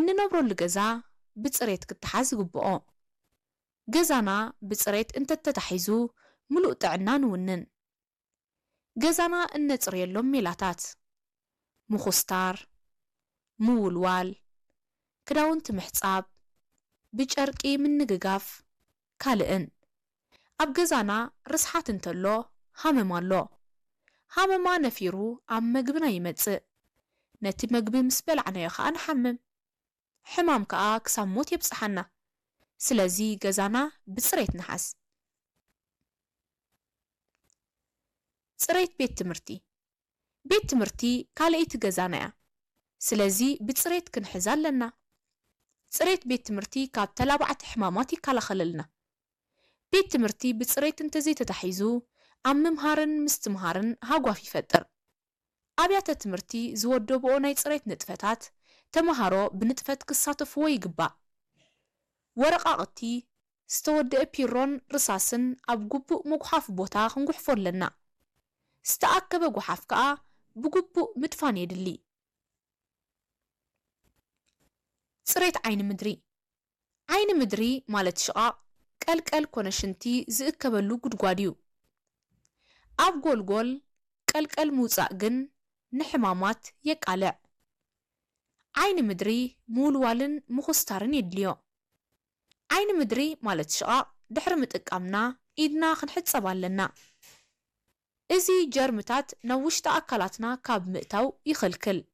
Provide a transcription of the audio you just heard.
እንነብረሉ ገዛ ብጽሬት ክትሓዝ ይግብኦ ገዛና ብጽሬት እንተተታሒዙ ሙሉእ ጥዕና ንውንን ገዛና እነጽርየሎም ሜላታት ምኹስታር ምውልዋል ክዳውንቲ ምሕጻብ ብጨርቂ ምንግጋፍ ካልእን ኣብ ገዛና ርስሓት እንተሎ ሃመም ኣሎ ሃመማ ነፊሩ ኣብ መግብና ይመጽእ ነቲ መግቢ ምስ በልዕናዮ ከዓ ንሓምም ሕማም ከዓ ክሳብ ሞት የብጽሓና ስለዚ ገዛና ብጽሬት ንሓስ ጽሬት ቤት ትምህርቲ ካልእቲ ገዛና እያ ስለዚ ብጽሬት ክንሕዝ ኣለና ጽሬት ቤት ትምህርቲ ካብ ተላባዕቲ ሕማማት ይከላኸለልና ቤት ትምህርቲ ብጽሬት እንተዘይተታሒዙ ኣብ ምምሃርን ምስትምሃርን ሃጓፍ ይፈጥር ኣብያተ ትምህርቲ ዝወደብኦ ናይ ጽሬት ንጥፈታት ተምሃሮ ብንጥፈት ክሳተፍዎ ይግባእ ወረቓቕቲ ዝተወደአ ፒሮን ርሳስን ኣብ ግቡእ ምጉሓፍ ቦታ ክንጉሕፎ ኣለና ዝተኣከበ ጉሓፍ ከዓ ብግቡእ ምድፋን የድሊ ጽሬት ዓይኒ ምድሪ ማለት ሽቓቕ ቀልቀል ኮነ ሽንቲ ዝእከበሉ ጉድጓድ እዩ ኣብ ጎልጎል ቀልቀል ምውጻእ ግን ንሕማማት የቃልዕ ዓይኒ ምድሪ ምውልዋልን ምኹስታርን የድልዮ ዓይኒ ምድሪ ማለት ሽቓቕ ድሕሪ ምጥቃምና ኢድና ክንሕጸብ ኣለና እዚ ጀርምታት ናብ ውሽጢ ኣካላትና ካብ ምእታው ይኽልክል